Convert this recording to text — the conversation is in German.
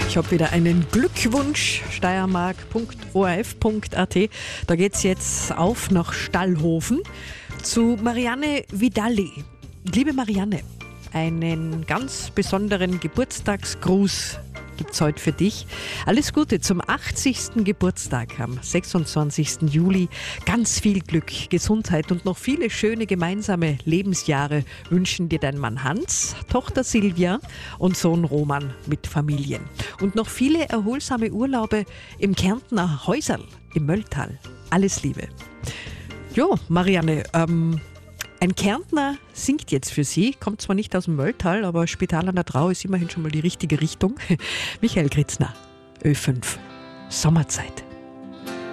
Ich habe wieder einen Glückwunsch, steiermark.orf.at. Da geht es jetzt auf nach Stallhofen zu Marianne Vidali. Liebe Marianne, einen ganz besonderen Geburtstagsgruß gibt es heute für dich. Alles Gute zum 80. Geburtstag am 26. Juli. Ganz viel Glück, Gesundheit und noch viele schöne gemeinsame Lebensjahre wünschen dir dein Mann Hans, Tochter Silvia und Sohn Roman mit Familien. Und noch viele erholsame Urlaube im Kärntner Häuserl im Mölltal. Alles Liebe. Jo, Marianne, ein Kärntner singt jetzt für Sie, kommt zwar nicht aus dem Mölltal, aber Spital an der Drau ist immerhin schon mal die richtige Richtung. Michael Gritzner, Ö5, Sommerzeit.